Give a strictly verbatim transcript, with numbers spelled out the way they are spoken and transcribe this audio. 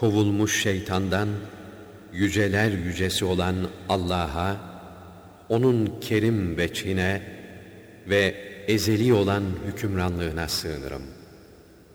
kovulmuş şeytandan yüceler yücesi olan Allah'a, onun kerim veçhine ve ezeli olan hükümranlığına sığınırım.